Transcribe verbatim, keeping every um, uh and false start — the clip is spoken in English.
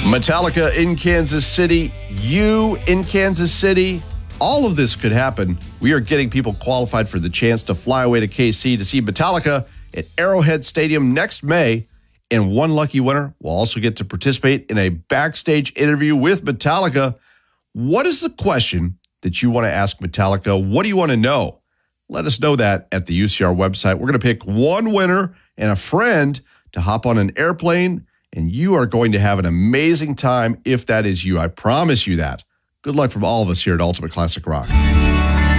Metallica in Kansas City, you in Kansas City. All of this could happen. We are getting people qualified for the chance to fly away to K C to see Metallica at Arrowhead Stadium next May. And one lucky winner will also get to participate in a backstage interview with Metallica. What is the question that you want to ask Metallica? What do you want to know? Let us know that at the U C R website. We're going to pick one winner and a friend to hop on an airplane, and you are going to have an amazing time if that is you. I promise you that. Good luck from all of us here at Ultimate Classic Rock.